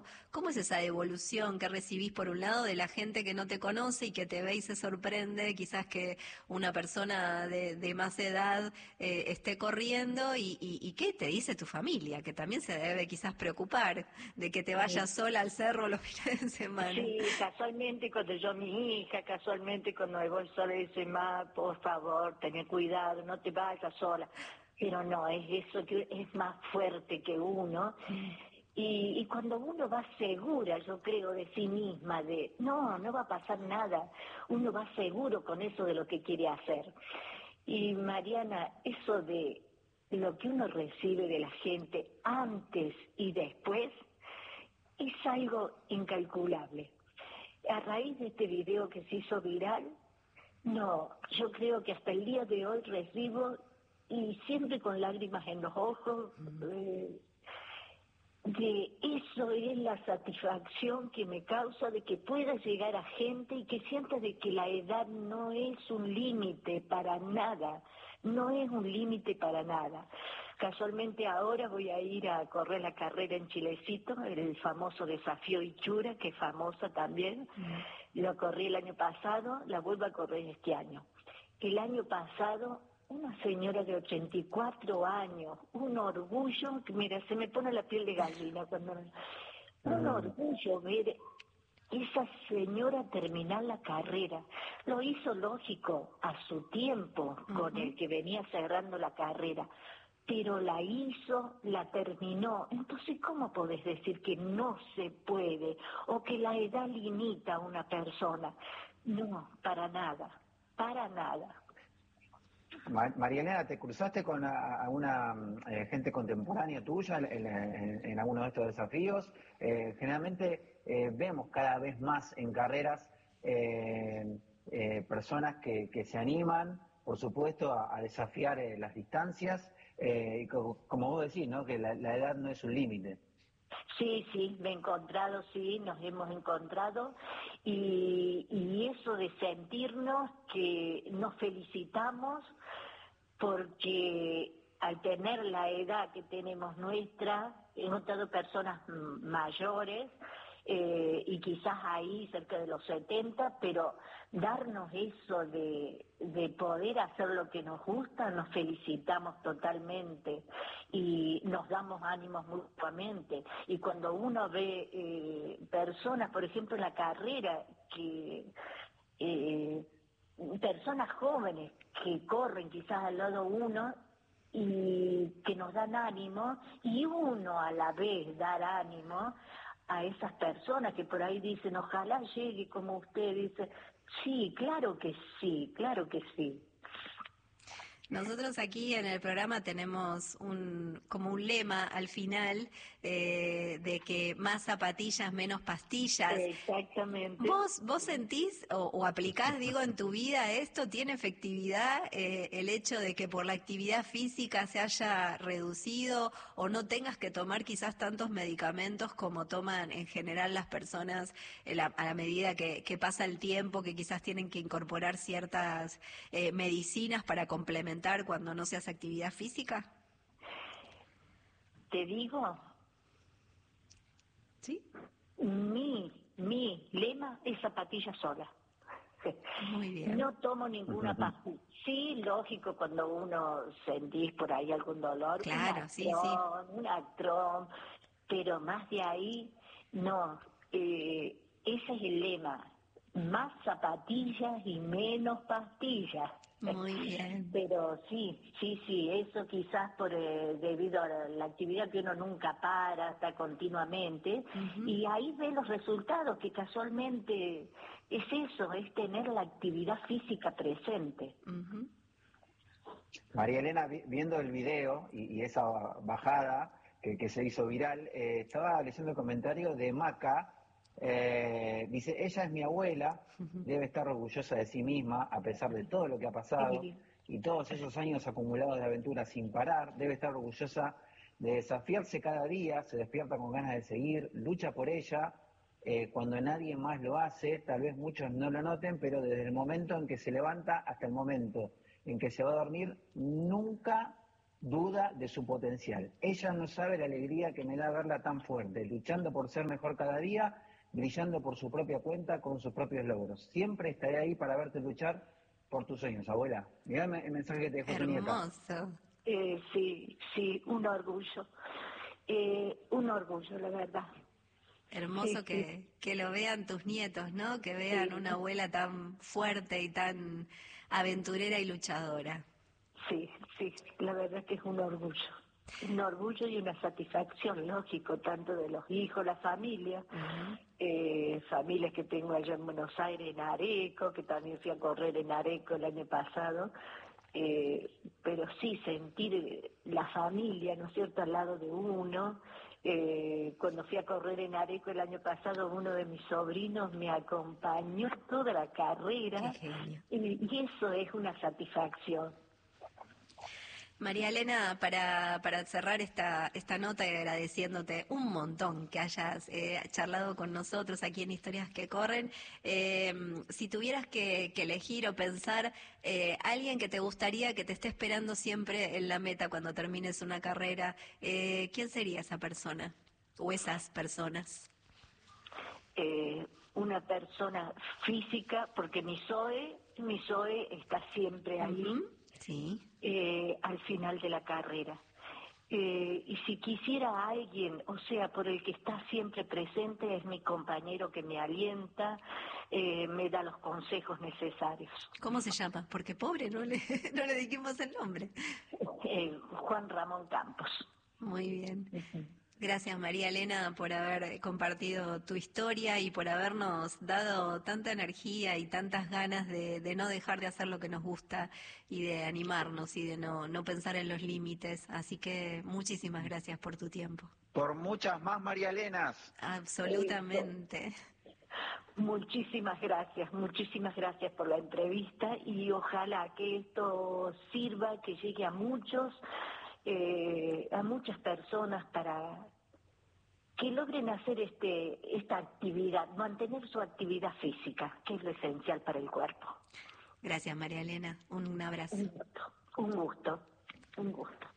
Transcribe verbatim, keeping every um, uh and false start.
¿Cómo, cómo es esa devolución que recibís por un lado de la gente que no te conoce y que te ve y se sorprende, quizás que una persona de, de más edad eh, esté corriendo y, y, y qué te dice tu familia, que también se debe quizás preocupar de que te vayas sola al cerro los fines de semana? Sí, casualmente cuando yo, mi hija, casualmente cuando me voy sola, dice, ma, por favor, ten cuidado, no te vayas sola. Pero no, es eso que es más fuerte que uno. Y, y cuando uno va segura, yo creo, de sí misma, de, no, no va a pasar nada, uno va seguro con eso de lo que quiere hacer. Y Mariana, eso de lo que uno recibe de la gente antes y después, es algo incalculable. A raíz de este video que se hizo viral, no, yo creo que hasta el día de hoy recibo, y siempre con lágrimas en los ojos, eh, de eso es la satisfacción que me causa de que pueda llegar a gente y que sienta de que la edad no es un límite para nada, no es un límite para nada. Casualmente ahora voy a ir a correr la carrera en Chilecito, el famoso desafío Ichura, que es famosa también. Lo corrí el año pasado, la vuelvo a correr este año. El año pasado, una señora de ochenta y cuatro años, un orgullo, que mira, se me pone la piel de gallina cuando... Un orgullo ver esa señora terminar la carrera. Lo hizo lógico a su tiempo, con el que venía cerrando la carrera, pero la hizo, la terminó. Entonces, ¿cómo podés decir que no se puede o que la edad limita a una persona? No, para nada, para nada. Ma- Marielena, ¿te cruzaste con a- alguna eh, gente contemporánea tuya en, en- en alguno de estos desafíos? Eh, generalmente eh, vemos cada vez más en carreras eh, eh, personas que, que se animan, por supuesto, a, a desafiar eh, las distancias, eh, y co- como vos decís, ¿no? Que la, la edad no es un límite. Sí, sí, me he encontrado, sí, nos hemos encontrado y, y eso de sentirnos que nos felicitamos porque al tener la edad que tenemos nuestra, hemos estado personas mm, mayores eh, y quizás ahí cerca de los setenta, pero darnos eso de, de poder hacer lo que nos gusta, nos felicitamos totalmente y nos damos ánimos mutuamente. Y cuando uno ve eh, personas, por ejemplo, en la carrera, que... Eh, personas jóvenes que corren quizás al lado uno y que nos dan ánimo y uno a la vez dar ánimo a esas personas que por ahí dicen ojalá llegue como usted dice, sí, claro que sí, claro que sí. Nosotros aquí en el programa tenemos un como un lema al final eh, de que más zapatillas, menos pastillas. Exactamente. ¿Vos, vos sentís o, o aplicás, digo, en tu vida esto? ¿Tiene efectividad eh, el hecho de que por la actividad física se haya reducido o no tengas que tomar quizás tantos medicamentos como toman en general las personas eh, la- a la medida que, que pasa el tiempo, que quizás tienen que incorporar ciertas eh, medicinas para complementar cuando no se hace actividad física? Te digo, Sí, mi, mi lema es zapatilla sola. muy bien. No tomo ninguna pastilla. Sí, lógico, cuando uno sentís por ahí algún dolor, un Claro, sí, sí. Actron, un Actron, pero más de ahí, no. Eh, ese es el lema. Más zapatillas y menos pastillas. Muy bien. Pero sí, sí, sí, eso quizás por eh, debido a la, la actividad que uno nunca para, está continuamente, Ujú. y ahí ve los resultados, que casualmente es eso, es tener la actividad física presente. Ujú. María Elena, vi- viendo el video y, y esa bajada que, que se hizo viral, eh, estaba leyendo el comentario de Maca. Eh, dice, ella es mi abuela, debe estar orgullosa de sí misma a pesar de todo lo que ha pasado Sí, y todos esos años acumulados de aventuras sin parar, debe estar orgullosa de desafiarse cada día, se despierta con ganas de seguir, lucha por ella, eh, cuando nadie más lo hace, tal vez muchos no lo noten, pero desde el momento en que se levanta hasta el momento en que se va a dormir, nunca duda de su potencial. Ella no sabe la alegría que me da verla tan fuerte, luchando por ser mejor cada día, brillando por su propia cuenta, con sus propios logros. Siempre estaré ahí para verte luchar por tus sueños, abuela. Mirá el mensaje que te dejó tu nieta. Hermoso. Eh, sí, sí, un orgullo. Eh, un orgullo, la verdad. Hermoso Sí, sí, que, que lo vean tus nietos, ¿no? Que vean sí, una abuela tan fuerte y tan aventurera y luchadora. sí, sí, la verdad es que es un orgullo. Un orgullo y una satisfacción, lógico, tanto de los hijos, la familia, Ujú. eh, familias que tengo allá en Buenos Aires, en Areco, que también fui a correr en Areco el año pasado, eh, pero sí sentir la familia, ¿no es cierto?, al lado de uno. Eh, cuando fui a correr en Areco el año pasado, uno de mis sobrinos me acompañó toda la Qué carrera genio. y, y eso es una satisfacción. María Elena, para, para cerrar esta, esta nota y agradeciéndote un montón que hayas eh, charlado con nosotros aquí en Historias que Corren, eh, si tuvieras que, que elegir o pensar eh, alguien que te gustaría que te esté esperando siempre en la meta cuando termines una carrera, eh, ¿quién sería esa persona o esas personas? Eh, una persona física, porque mi Zoe, mi Zoe está siempre ahí, Ujú. Sí. eh, al final de la carrera. Eh, y si quisiera a alguien, o sea, por el que está siempre presente, es mi compañero que me alienta, eh, me da los consejos necesarios. ¿Cómo se llama? Porque pobre, no le, no le dijimos el nombre. Eh, Juan Ramón Campos. Muy bien. Ujú. Gracias María Elena por haber compartido tu historia y por habernos dado tanta energía y tantas ganas de, de no dejar de hacer lo que nos gusta y de animarnos y de no, no pensar en los límites. Así que muchísimas gracias por tu tiempo. Por muchas más María Elenas. Eso. Absolutamente. Muchísimas gracias, muchísimas gracias por la entrevista y ojalá que esto sirva, que llegue a muchos, eh, a muchas personas para que logren hacer este esta actividad, mantener su actividad física, que es lo esencial para el cuerpo. Gracias María Elena. Un abrazo. Un gusto, un gusto, un gusto.